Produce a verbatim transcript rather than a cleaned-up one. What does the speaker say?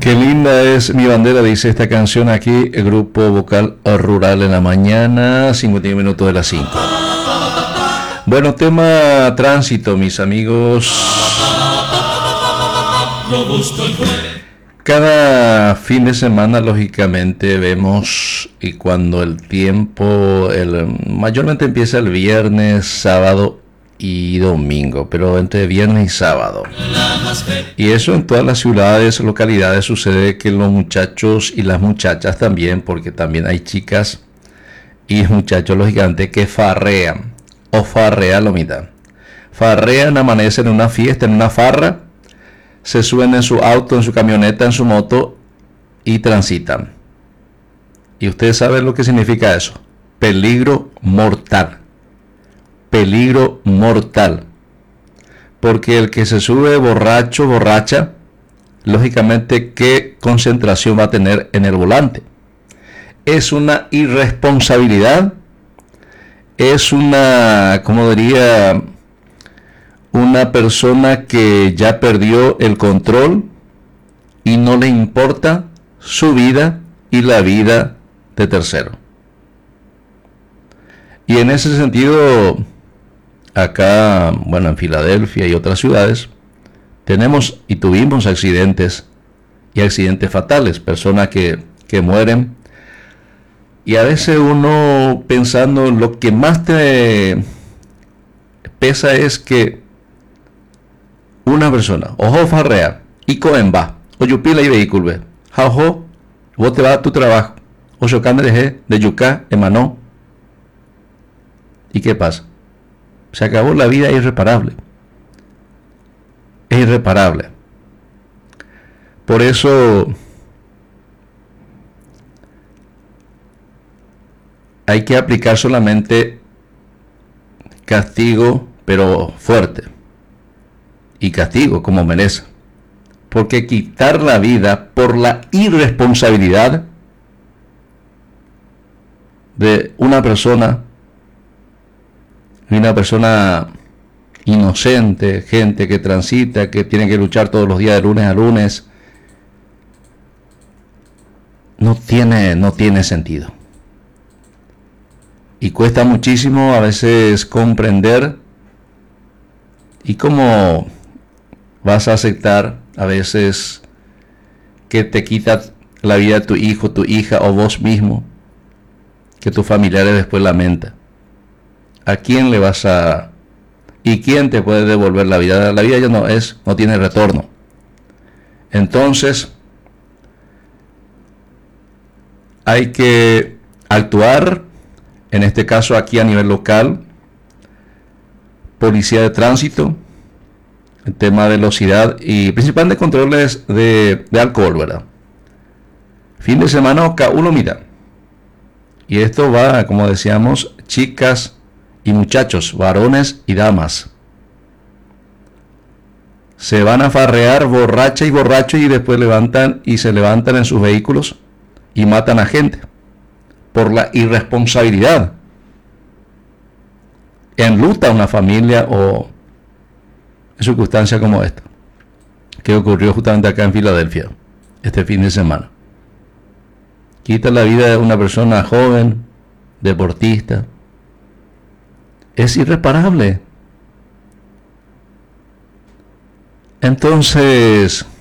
Qué linda es mi bandera, dice esta canción aquí, el grupo vocal rural en la mañana, cincuenta y uno minutos de las cinco. Bueno, tema tránsito, mis amigos. Cada fin de semana, lógicamente, vemos, y cuando el tiempo, el, mayormente empieza el viernes, sábado y domingo, pero entre viernes y sábado. Y eso en todas las ciudades, localidades sucede, que los muchachos y las muchachas también, porque también hay chicas y muchachos, lógicamente, que farrean, o farrean lo mitad. Farrean, amanecen en una fiesta, en una farra, se suben en su auto, en su camioneta, en su moto y transitan. Y ustedes saben lo que significa eso. Peligro mortal. Peligro mortal. Porque el que se sube borracho, borracha, lógicamente, ¿qué concentración va a tener en el volante? Es una irresponsabilidad. Es una, ¿cómo diría? Una persona que ya perdió el control y no le importa su vida y la vida de tercero. Y en ese sentido, acá, bueno, en Filadelfia y otras ciudades, tenemos y tuvimos accidentes y accidentes fatales, personas que, que mueren. Y a veces uno pensando, lo que más te pesa es que una persona, ojo farrea, y coen va, o yupila y vehículo, ve, ojo, vos te vas a tu trabajo, o chocando de de yucá, emanó. ¿Y qué pasa? Se acabó la vida, es irreparable. Es irreparable. Por eso hay que aplicar solamente castigo, pero fuerte. Y castigo como merece. Porque quitar la vida por la irresponsabilidad de una persona, una persona inocente, gente que transita, que tiene que luchar todos los días de lunes a lunes, no tiene, no tiene sentido. Y cuesta muchísimo a veces comprender. Y cómo vas a aceptar a veces que te quita la vida de tu hijo, tu hija o vos mismo, que tus familiares después lamenta. ¿A quién le vas a... y quién te puede devolver la vida? La vida ya no es, no tiene retorno. Entonces, hay que actuar, en este caso aquí a nivel local, policía de tránsito, el tema de velocidad y principalmente controles de, de alcohol, ¿verdad? Fin de semana cada uno mira. Y esto va, como decíamos, chicas y muchachos, varones y damas. Se van a farrear borracha y borracho y después levantan y se levantan en sus vehículos y matan a gente por la irresponsabilidad. Enluta una familia o en circunstancias como esta, que ocurrió justamente acá en Filadelfia este fin de semana. Quita la vida de una persona joven, deportista. Es irreparable. Entonces,